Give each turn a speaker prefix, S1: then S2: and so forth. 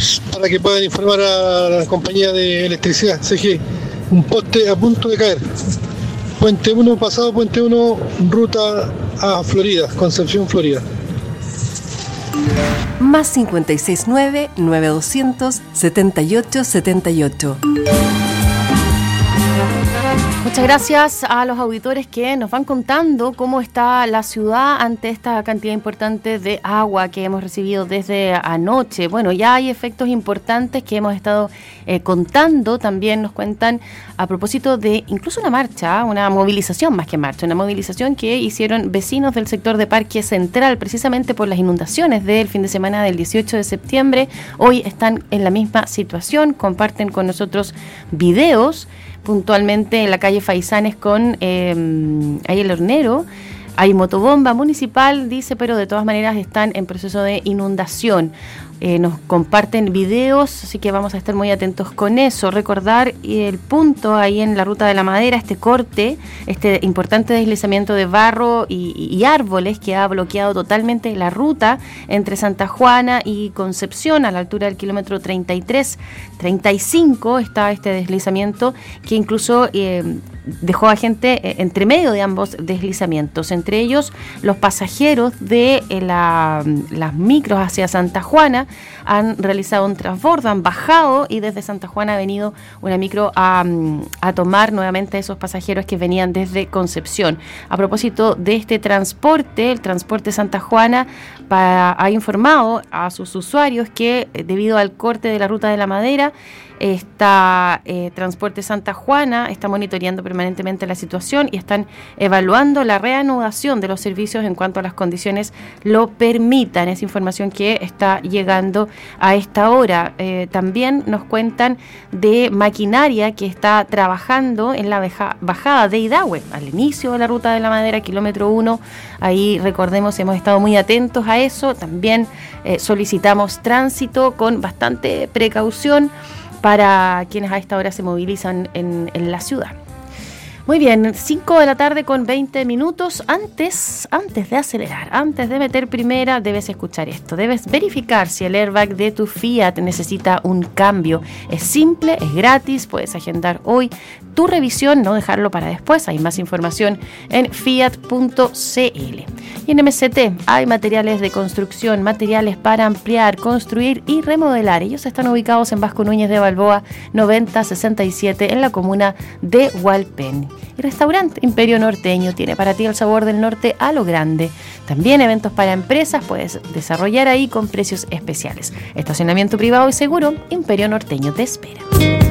S1: para que puedan informar a la compañía de electricidad, CG. Un poste a punto de caer. Puente 1, pasado Puente 1, ruta a Florida, Concepción, Florida.
S2: Más 569-9200-7878.
S3: Muchas gracias a los auditores que nos van contando cómo está la ciudad ante esta cantidad importante de agua que hemos recibido desde anoche. Bueno, ya hay efectos importantes que hemos estado contando. También nos cuentan a propósito de incluso una marcha, una movilización más que marcha, una movilización que hicieron vecinos del sector de Parque Central precisamente por las inundaciones del fin de semana del 18 de septiembre. Hoy están en la misma situación, comparten con nosotros videos puntualmente en la calle Faisanes con ahí el Hornero. Hay motobomba municipal, dice, pero de todas maneras están en proceso de inundación. Nos comparten videos, así que vamos a estar muy atentos con eso. Recordar el punto ahí en la Ruta de la Madera, este corte, este importante deslizamiento de barro y árboles que ha bloqueado totalmente la ruta entre Santa Juana y Concepción, a la altura del kilómetro 33-35 está este deslizamiento que incluso dejó a gente entre medio de ambos deslizamientos, entre ellos los pasajeros de las micros hacia Santa Juana han realizado un transbordo, han bajado y desde Santa Juana ha venido una micro a tomar nuevamente esos pasajeros que venían desde Concepción. A propósito de este transporte, el transporte Santa Juana ha informado a sus usuarios que debido al corte de la Ruta de la Madera, Transporte Santa Juana está monitoreando permanentemente la situación y están evaluando la reanudación de los servicios en cuanto a las condiciones lo permitan. Es información que está llegando a esta hora. También nos cuentan de maquinaria que está trabajando en la bajada de Idahue, al inicio de la Ruta de la Madera, kilómetro 1. Ahí, recordemos, hemos estado muy atentos a eso. También solicitamos tránsito con bastante precaución para quienes a esta hora se movilizan en la ciudad. Muy bien, 5 de la tarde con 20 minutos. Antes de acelerar, antes de meter primera, debes escuchar esto. Debes verificar si el airbag de tu Fiat necesita un cambio. Es simple, es gratis, puedes agendar hoy tu revisión, no dejarlo para después. Hay más información en fiat.cl. Y en MCT hay materiales de construcción, materiales para ampliar, construir y remodelar. Ellos están ubicados en Vasco Núñez de Balboa 9067 en la comuna de Hualpén. Y Restaurante Imperio Norteño tiene para ti el sabor del norte a lo grande. También eventos para empresas puedes desarrollar ahí con precios especiales. Estacionamiento privado y seguro, Imperio Norteño te espera.